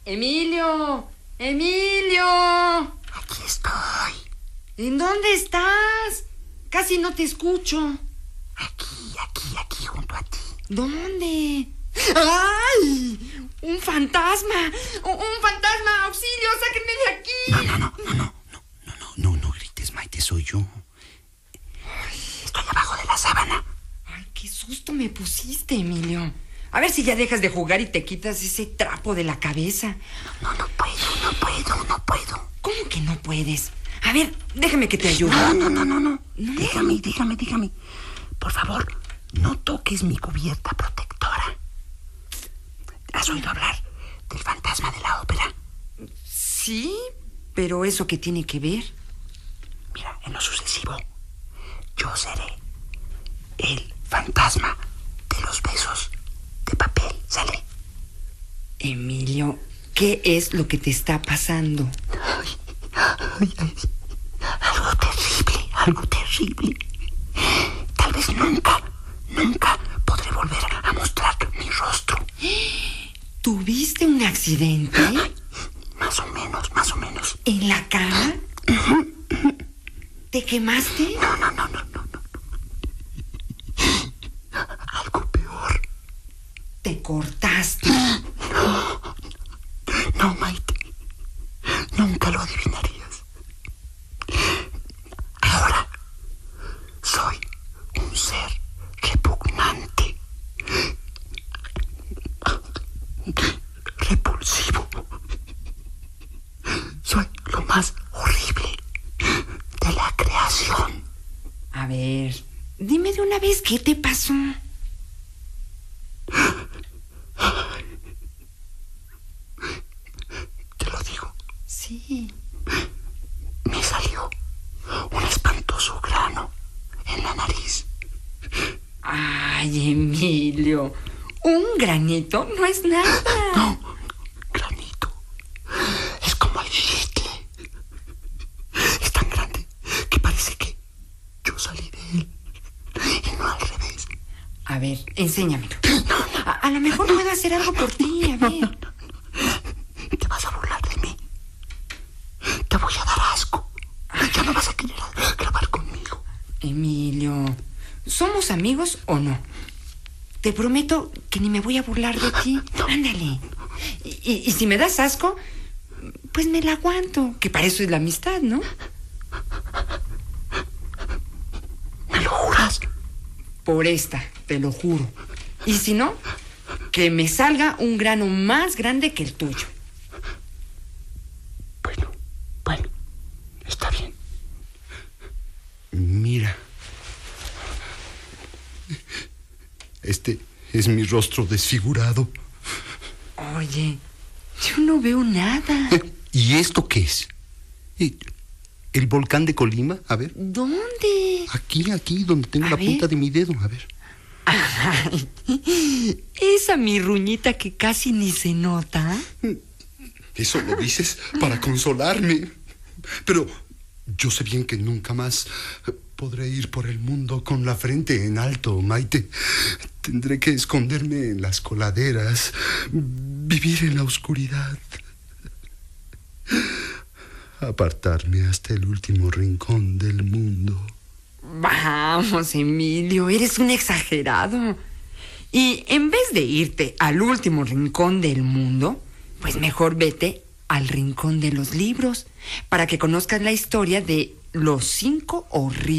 Emilio, Emilio. Aquí estoy. ¿En dónde estás? Casi no te escucho. Aquí, junto a ti. ¿Dónde? ¡Ay! ¡Un fantasma! ¡Un fantasma! ¡Auxilio! ¡Sáquenme de aquí! No grites, Maite, soy yo. Estoy abajo de la sábana. ¡Ay, qué susto me pusiste, Emilio! A ver si ya dejas de jugar y te quitas ese trapo de la cabeza. No puedo. ¿Cómo que no puedes? A ver, déjame que te ayude. No. Dígame. Por favor, no toques mi cubierta protectora. ¿Has oído hablar del fantasma de la ópera? Sí, pero ¿eso qué tiene que ver? Mira, en lo sucesivo, yo seré el fantasma de los besos de papel, ¿sale? Emilio, ¿qué es lo que te está pasando? Ay, algo terrible. Tal vez nunca podré volver a mostrar mi rostro. ¿Tuviste un accidente? Más o menos. ¿En la cara? ¿Te quemaste? No. Algo peor. ¿Te cortaste? No, Maite. Nunca lo adivinarías. Ahora soy un ser repugnante, repulsivo. Soy lo más horrible de la creación. A ver, dime de una vez qué te pasó. Te lo digo. Sí. Me salió un espantoso grano en la nariz. Ay, Emilio, un granito no es nada. No, granito. Es como el chicle. Es tan grande que parece que yo salí de él y no al revés. A ver, enséñamelo. A lo mejor puedo hacer algo por ti, a ver. Te vas a burlar de mí. Te voy a dar asco. Ya no vas a querer grabar conmigo. Emilio, ¿somos amigos o no? Te prometo que ni me voy a burlar de ti. Ándale. Y si me das asco, pues me la aguanto. Que para eso es la amistad, ¿no? ¿Me lo juras? Por esta, te lo juro. Y si no, que me salga un grano más grande que el tuyo. Bueno, está bien. Mira. Este es mi rostro desfigurado. Oye, yo no veo nada. ¿Y esto qué es? ¿El volcán de Colima? A ver. ¿Dónde? Aquí, donde tengo la punta de mi dedo. A ver. Ay, esa mirruñita que casi ni se nota. Eso lo dices para consolarme. Pero yo sé bien que nunca más podré ir por el mundo con la frente en alto, Maite. Tendré que esconderme en las coladeras, vivir en la oscuridad, apartarme hasta el último rincón del mundo. Vamos, Emilio, eres un exagerado. Y en vez de irte al último rincón del mundo, pues mejor vete al rincón de los libros, para que conozcas la historia de los 5 horribles